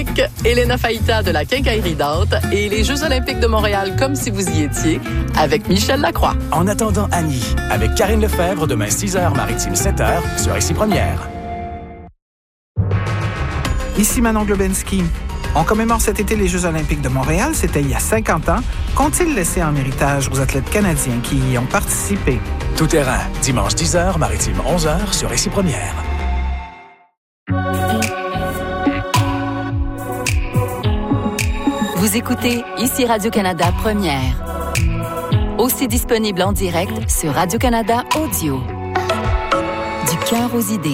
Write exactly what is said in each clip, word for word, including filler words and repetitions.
Elena Faïta de la Quincaillerie Dante et les Jeux olympiques de Montréal comme si vous y étiez avec Michel Lacroix. En attendant Annie, avec Karine Lefebvre, demain six heures, Maritime sept heures, sur Ici Première. Ici Manon Globensky. On commémore cet été les Jeux olympiques de Montréal. C'était il y a cinquante ans. Qu'ont-ils laissé en héritage aux athlètes canadiens qui y ont participé? Tout terrain, dimanche dix heures, Maritime onze heures, sur Ici Première. Vous écoutez Ici Radio-Canada Première. Aussi disponible en direct sur Radio-Canada Audio. Du cœur aux idées.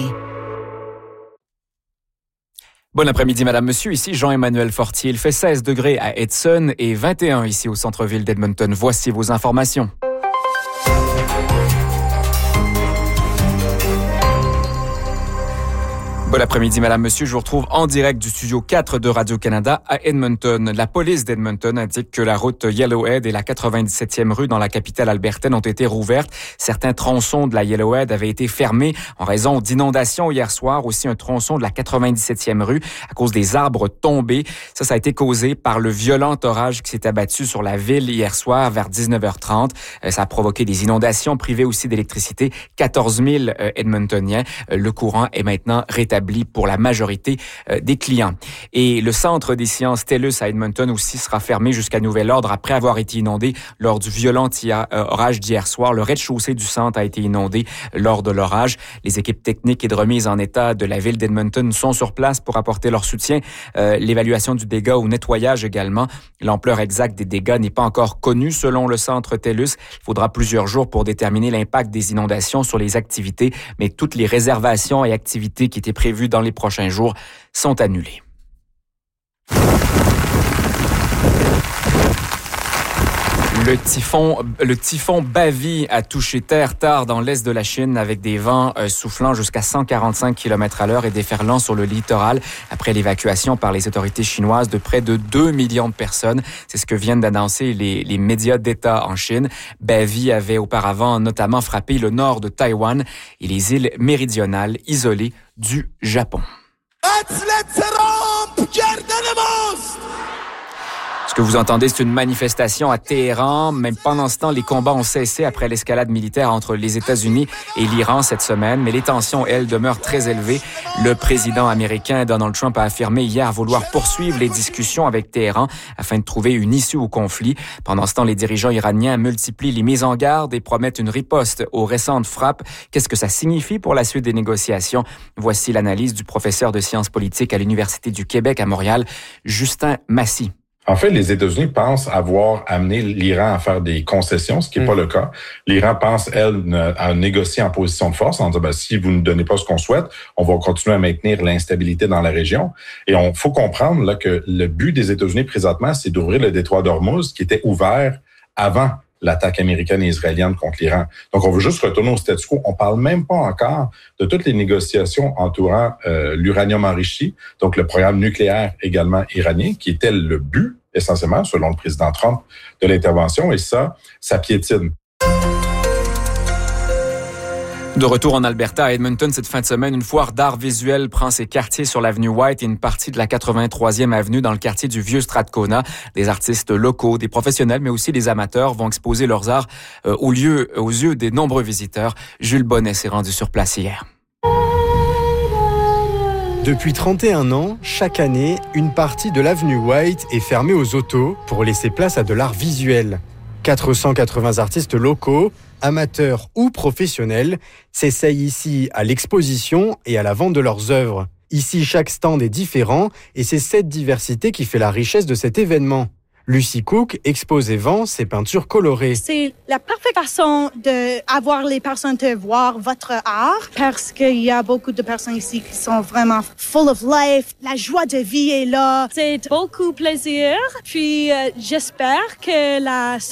Bon après-midi, Madame, Monsieur. Ici Jean-Emmanuel Fortier. Il fait seize degrés à Edson et vingt et un ici au centre-ville d'Edmonton. Voici vos informations. Bon après-midi, Madame, Monsieur. Je vous retrouve en direct du studio quatre de Radio-Canada à Edmonton. La police d'Edmonton indique que la route Yellowhead et la quatre-vingt-dix-septième rue dans la capitale albertaine ont été rouvertes. Certains tronçons de la Yellowhead avaient été fermés en raison d'inondations hier soir. Aussi un tronçon de la quatre-vingt-dix-septième rue à cause des arbres tombés. Ça, ça a été causé par le violent orage qui s'est abattu sur la ville hier soir vers dix-neuf heures trente. Ça a provoqué des inondations, privé aussi d'électricité. quatorze mille Edmontoniens. Le courant est maintenant rétabli pour la majorité des clients. Et le centre des sciences TELUS à Edmonton aussi sera fermé jusqu'à nouvel ordre après avoir été inondé lors du violent orage d'hier soir. Le rez-de-chaussée du centre a été inondé lors de l'orage. Les équipes techniques et de remise en état de la ville d'Edmonton sont sur place pour apporter leur soutien. Euh, l'évaluation du dégât au nettoyage également. L'ampleur exacte des dégâts n'est pas encore connue selon le centre TELUS. Il faudra plusieurs jours pour déterminer l'impact des inondations sur les activités, mais toutes les réservations et activités qui étaient prévues dans les prochains jours sont annulées. Le typhon, le typhon Bavi a touché terre tard dans l'est de la Chine avec des vents euh, soufflant jusqu'à cent quarante-cinq kilomètres à l'heure et déferlant sur le littoral après l'évacuation par les autorités chinoises de près de deux millions de personnes. C'est ce que viennent d'annoncer les, les médias d'État en Chine. Bavi avait auparavant notamment frappé le nord de Taïwan et les îles méridionales isolées du Japon. Ce que vous entendez, c'est une manifestation à Téhéran. Même pendant ce temps, les combats ont cessé après l'escalade militaire entre les États-Unis et l'Iran cette semaine. Mais les tensions, elles, demeurent très élevées. Le président américain Donald Trump a affirmé hier vouloir poursuivre les discussions avec Téhéran afin de trouver une issue au conflit. Pendant ce temps, les dirigeants iraniens multiplient les mises en garde et promettent une riposte aux récentes frappes. Qu'est-ce que ça signifie pour la suite des négociations? Voici l'analyse du professeur de sciences politiques à l'Université du Québec à Montréal, Justin Massy. En fait, les États-Unis pensent avoir amené l'Iran à faire des concessions, ce qui n'est mmh. pas le cas. L'Iran pense, elle, à négocier en position de force, en disant, ben, si vous ne donnez pas ce qu'on souhaite, on va continuer à maintenir l'instabilité dans la région. Et on faut comprendre là que le but des États-Unis présentement, c'est d'ouvrir le détroit d'Ormuz, qui était ouvert avant l'attaque américaine et israélienne contre l'Iran. Donc, on veut juste retourner au statu quo. On parle même pas encore de toutes les négociations entourant euh, l'uranium enrichi, donc le programme nucléaire également iranien, qui était le but, essentiellement, selon le président Trump, de l'intervention. Et ça, ça piétine. De retour en Alberta, à Edmonton, cette fin de semaine, une foire d'art visuel prend ses quartiers sur l'avenue White et une partie de la quatre-vingt-troisième avenue dans le quartier du Vieux Strathcona. Des artistes locaux, des professionnels, mais aussi des amateurs vont exposer leurs arts euh, au lieu, aux yeux des nombreux visiteurs. Jules Bonnet s'est rendu sur place hier. Depuis trente et un ans, chaque année, une partie de l'avenue White est fermée aux autos pour laisser place à de l'art visuel. quatre cent quatre-vingts artistes locaux, amateurs ou professionnels, s'essayent ici à l'exposition et à la vente de leurs œuvres. Ici, chaque stand est différent et c'est cette diversité qui fait la richesse de cet événement. Lucy Cook expose et vend ses peintures colorées. C'est la parfaite façon d'avoir les personnes de voir votre art parce qu'il y a beaucoup de personnes ici qui sont vraiment full of life. La joie de vie est là. C'est beaucoup plaisir. Puis euh, j'espère que la